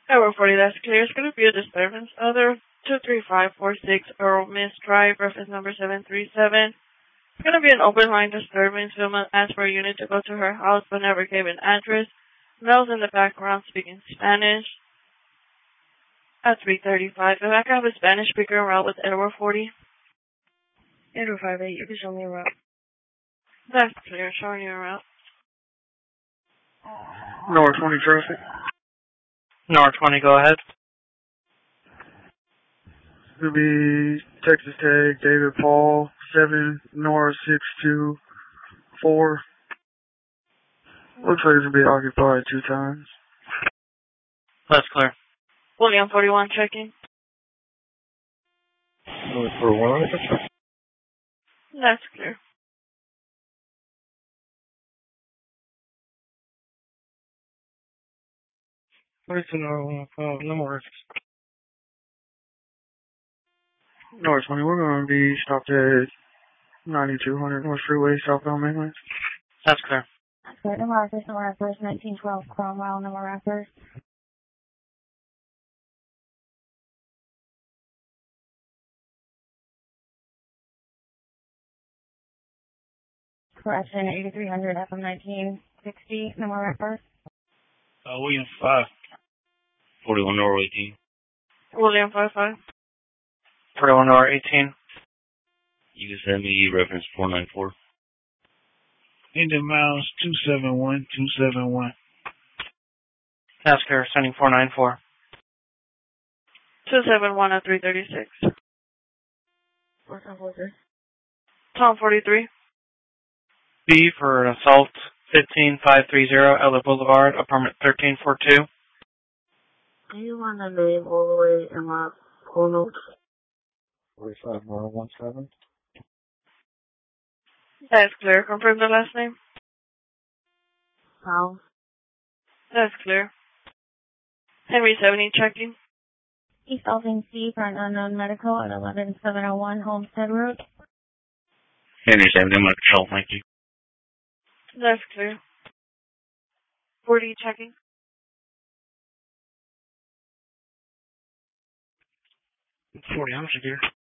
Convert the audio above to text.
Tower 40, that's clear. It's going to be a disturbance. Other 23546 Earl Miss Drive, reference number 737. It's going to be an open line disturbance. Woman asked for a unit to go to her house but never gave an address. Males in the background speaking Spanish. At 335. If I can have a Spanish speaker en route with Edward 40. Edward 58, you can show me a route. That's clear. Showing you a route. North 20 traffic. North 20, go ahead. It'll be Texas Tag, David Paul, 7 North 624. Looks like it's going to be occupied 2 times. That's clear. William 41 checking. North 41. That's clear. What's the North 20, we're going to be stopped at 9200 North Freeway, southbound mainland. That's clear. Number Rappers, 1912 Cromwell, number Rappers. Correction, 8300 FM 1960, number Rappers. William 5. 41 North 18. William 55. 41 North 18. You can send me reference 494. Indian Miles 271. That's clear. Sending 494. 271 at 336. What's Tom 43? Tom 43. B for an assault 15530 Ella Boulevard, apartment 1342. Do you want the name all the way in my call notes? 45117. That's clear. Confirm the last name. How? That's clear. Henry 70 checking. East Alvin C for an unknown medical at 11701 Homestead Road. Henry 70, I'm going to control, thank you. That's clear. 40 checking. 40, I'm secure.